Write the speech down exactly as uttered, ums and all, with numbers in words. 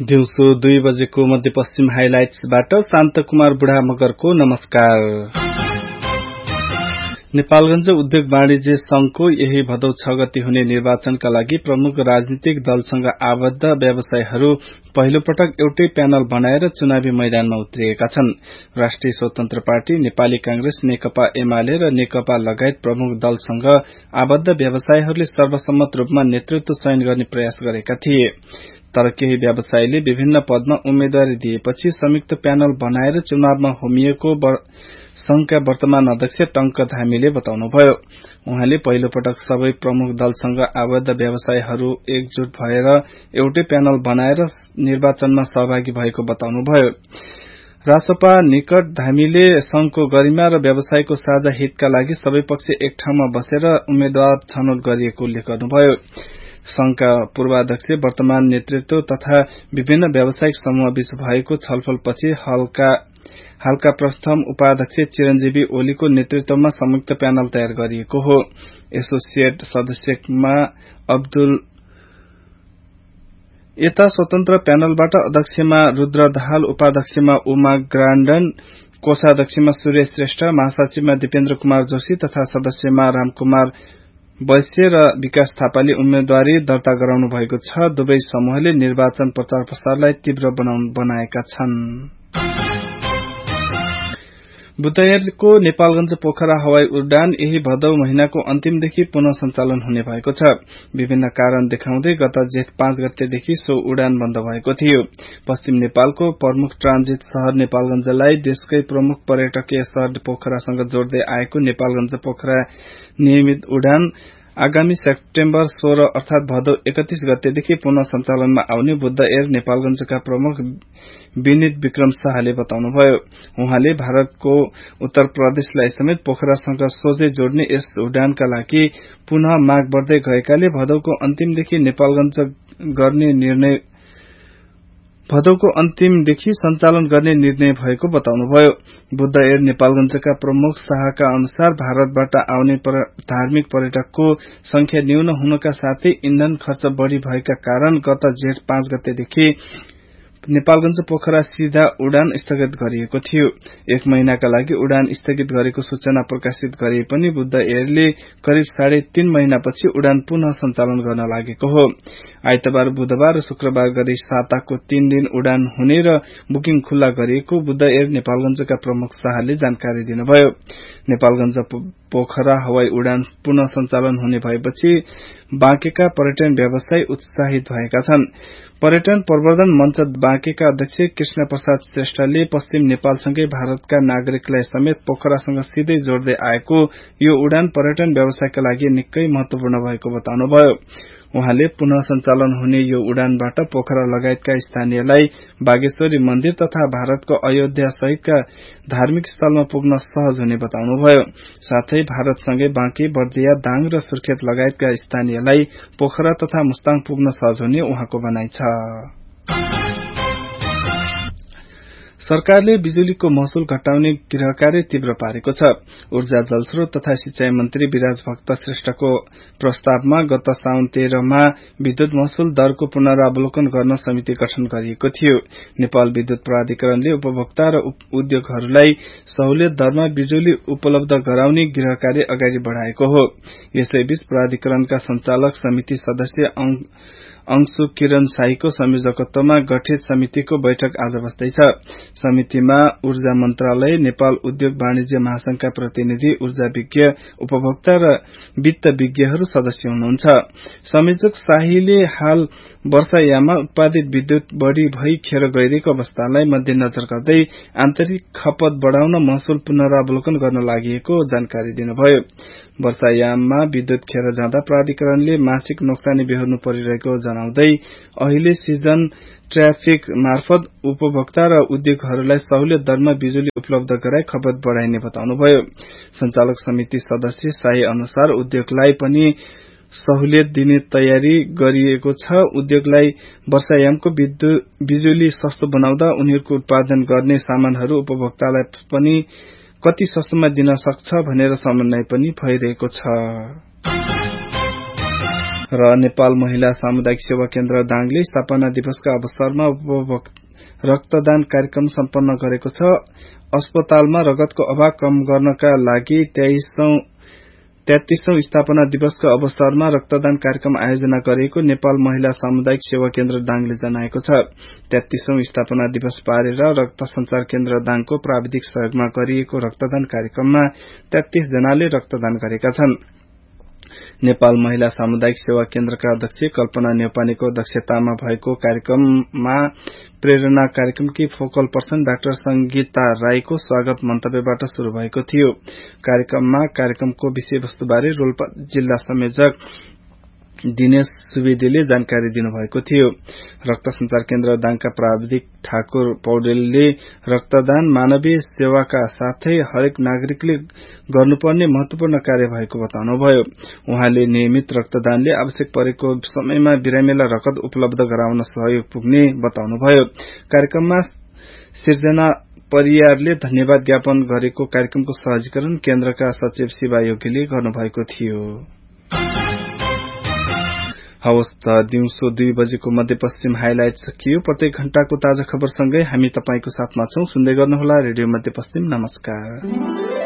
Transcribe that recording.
दिउँसो दुई बजेको मध्यपश्चिम हाइलाइट्सबाट शान्त कुमार बुढा मगरको नमस्कार। नेपालगञ्ज उद्योग वाणिज्य संघको यही भदौ छ गते हुने निर्वाचनका लागि प्रमुख राजनीतिक दलसँग आबद्ध व्यवसायीहरू पहिलो पटक एउटै प्यानल बनाएर चुनावी मैदानमा उत्रिएका छन्। राष्ट्रिय स्वतन्त्र पार्टी, नेपाली कांग्रेस, नेकपा एमाले र नेकपा लगायत प्रमुख दलसँग आबद्ध व्यवसायीहरूले सर्वसम्मत रूपमा नेतृत्व चयन गर्ने प्रयास गरेका थिए। तर केही व्यवसायीले विभिन्न पदमा उम्मेद्वारी दिएपछि संयुक्त प्यानल बनाएर चुनावमा होमिएको संघका वर्तमान अध्यक्ष टंक धामीले बताउनुभयो। उहाँले पहिलो पटक सबै प्रमुख दलसँग आबद्ध व्यवसायीहरू एकजुट भएर एउटै प्यानल बनाएर निर्वाचनमा सहभागी भएको बताउनुभयो। रासोपा निकट धामीले संघको गरिमा र व्यवसायको साझा हितका लागि सबै पक्ष एक ठाउँमा बसेर उम्मेद्वार छनौट गरिएको उल्लेख गर्नुभयो। संघका पूर्वाध्यक्ष, वर्तमान नेतृत्व तथा विभिन्न व्यावसायिक समूहबीच भएको छलफलपछि हालका हालका प्रथम उपाध्यक्ष चिरञ्जीवी ओलीको नेतृत्वमा संयुक्त प्यानल तयार गरिएको हो। एसोसिएट सदस्यमा अब्दुल यता स्वतन्त्र प्यानलबाट अध्यक्षमा रुद्र दाहाल, उपाध्यक्षमा उमा ग्राण्डन, कोषाध्यक्षमा सूर्य श्रेष्ठ, महासचिवमा दिपेन्द्र कुमार जोशी तथा सदस्यमा रामकुमार वैश्य र विकास थापाले उम्मेद्वारी दर्ता गराउनु भएको छ। दुवै समूहले निर्वाचन प्रचार प्रसारलाई तीव्र बनाएका छन्। बुधबारको नेपालगञ्ज पोखरा हवाई उडान यही भदौ महिनाको अन्तिमदेखि पुनः सञ्चालन हुने भएको छ। विभिन्न कारण देखाउँदै गत जेठ पाँच गतेदेखि सो उडान बन्द भएको थियो। पश्चिम नेपालको प्रमुख ट्रान्जिट शहर नेपालगञ्जलाई देशकै प्रमुख पर्यटकीय शहर पोखरासँग जोड्दै आएको नेपालगञ्ज पोखरा नियमित उडान आगामी सेप्टेम्बर सोह्र अर्थात भदौ एकतीस गतेदेखि पुनः सञ्चालनमा आउने बुद्ध एयर नेपालगञ्जका प्रमुख विनित विक्रम शाहले बताउनुभयो। उहाँले भारतको उत्तर प्रदेशलाई समेत पोखरासँग सोझै जोड्ने यस उडानका लागि पुनः माग बढ्दै गएकाले भदौको अन्तिमदेखि नेपालगञ्ज गर्ने निर्णय भदौको अन्तिमदेखि सञ्चालन गर्ने निर्णय भएको बताउनुभयो। बुद्ध एयर नेपालगञ्जका प्रमुख शाहका अनुसार भारतबाट आउने धार्मिक पर्यटकको संख्या न्यून हुनका साथै इन्धन खर्च बढ़ी भएका कारण गत जेठ पाँच गतेदेखि नेपालगञ्ज पोखरा सीधा उडान स्थगित गरिएको थियो। एक महिनाका लागि उडान स्थगित गरेको सूचना प्रकाशित गरे पनि बुद्ध एयरले करिब साढे तीन महिनापछि उडान पुनः सञ्चालन गर्न लागेको हो। आइतबार, बुधबार र शुक्रबार गरी साताको तीन दिन उडान हुने र बुकिङ खुल्ला गरिएको बुद्ध एयर नेपालगञ्जका प्रमुख शाहले जानकारी दिनुभयो। नेपालगञ्ज पोखरा हवाई उडान पुनः सञ्चालन हुने भएपछि बाँकेका पर्यटन व्यवसायी उत्साहित भएका छन्। पर्यटन प्रवर्धन मंच बाँकेका अध्यक्ष कृष्ण प्रसाद श्रेष्ठले पश्चिम नेपालसँगै भारतका नागरिकलाई समेत पोखरासँग सिधै जोड्दै आएको यो उडान पर्यटन व्यवसायका लागि निकै महत्वपूर्ण भएको बताउनुभयो। उहाँले पुनः सञ्चालन हुने यो उडानबाट पोखरा लगायतका स्थानीयलाई बागेश्वरी मन्दिर तथा भारतको अयोध्या सहितका धार्मिक स्थलमा पुग्न सहज हुने बताउनुभयो। साथै भारतसँगै बाँके, बर्दिया, दाङ र सुर्खेत लगायतका स्थानीयलाई पोखरा तथा मुस्ताङ पुग्न सहज हुने उहाँको भनाइ छ। सरकारले बिजुलीको महसुल घटाउने गृह कार्य तीव्र पारेको छ। ऊर्जा, जलस्रोत तथा सिंचाई मन्त्री विराज भक्त श्रेष्ठको प्रस्तावमा गत साउन तेह्रमा विद्युत महसुल दरको पुनरावलोकन गर्न समिति गठन गरिएको थियो। नेपाल विद्युत प्राधिकरणले उपभोक्ता र उद्योगहरूलाई सहुलियत दरमा बिजुली उपलब्ध गराउने गृह कार्य अगाडि बढ़ाएको हो। यसैबीच प्राधिकरणका संचालक समिति सदस्य अंशु किरण शाहीको संयोजकत्वमा गठित समितिको बैठक आज बस्दैछ। समितिमा ऊर्जा मन्त्रालय, नेपाल उद्योग वाणिज्य महासंघका प्रतिनिधि, ऊर्जा विज्ञ, उपभोक्ता र वित्त विज्ञहरू सदस्य हुनुहुन्छ। संयोजक शाहीले हाल वर्षायाममा उत्पादित विद्युत बढ़ी भई खेर गइरहेको अवस्थालाई मध्यनजर गर्दै आन्तरिक खपत बढ़ाउन महसुल पुनरावलोकन गर्न लागि जानकारी दिनुभयो। वर्षायाममा विद्युत खेर जाँदा प्राधिकरणले मासिक नोक्सानी बेहोर्नु परिरहेको जनाउँदै अहिले सिजन ट्राफिक मार्फत उपभोक्ता र उद्योगहरूलाई सहुलियत दरमा बिजुली उपलब्ध गराई खपत बढ़ाइने बताउनुभयो। संचालक समिति सदस्य शाही अनुसार उद्योगलाई पनि सहुलियत दिने तयारी गरिएको छ। उद्योगलाई वर्षायामको बिजुली सस्तो बनाउँदा उनीहरूको उत्पादन गर्ने सामानहरू उपभोक्तालाई पनि कति सस्तोमा दिन सक्छ भनेर समन्वय पनि भइरहेको छ। र नेपाल महिला सामुदायिक सेवा केन्द्र दाङले स्थापना दिवसका अवसरमा रक्तदान कार्यक्रम सम्पन्न गरेको छ। अस्पतालमा रगतको अभाव कम गर्नका लागि तेत्तीसौं स्थापना दिवसको अवसरमा रक्तदान कार्यक्रम आयोजना गरिएको नेपाल महिला सामुदायिक सेवा केन्द्र दाङले जनाएको छ। तेत्तीसौं स्थापना दिवस पारेर रक्त संचार केन्द्र दाङको प्राविधिक सहयोगमा गरिएको रक्तदान कार्यक्रममा तेत्तीस जनाले रक्तदान गरेका छन्। नेपाल महिला सामुदायिक सेवा केन्द्रका अध्यक्ष कल्पना नेउपानेको अध्यक्षतामा भएको कार्यक्रममा प्रेरणा कार्यक्रमकी फोकल पर्सन डाक्टर संगीता राईको स्वागत मन्तव्यबाट शुरू भएको थियो। कार्यक्रममा कार्यक्रमको विषयवस्तुबारे रोल्पा जिल्ला संयोजक दिनेश सुवेदीले जानकारी दिनुभएको थियो। रक्त संचार केन्द्र दाङका प्राविधिक ठाकुर पौडेलले रक्तदान मानवीय सेवाका साथै हरेक नागरिकले गर्नुपर्ने महत्वपूर्ण कार्य भएको बताउनुभयो। उहाँले नियमित रक्तदानले आवश्यक परेको समयमा बिरामीलाई रगत उपलब्ध गराउन सहयोग पुग्ने बताउनुभयो। कार्यक्रममा सिर्जना परियारले धन्यवाद ज्ञापन गरेको कार्यक्रमको सहजीकरण केन्द्रका सचिव शिवा योगीले गर्नुभएको थियो। हवस् त दिउँसो दुई बजेको मध्यपश्चिम हाइलाइट सकियो। प्रत्येक घण्टाको ताजा खबरसँगै हामी तपाईंको साथमा छौं। सुन्दै गर्नुहोला रेडियो मध्यपश्चिम। नमस्कार।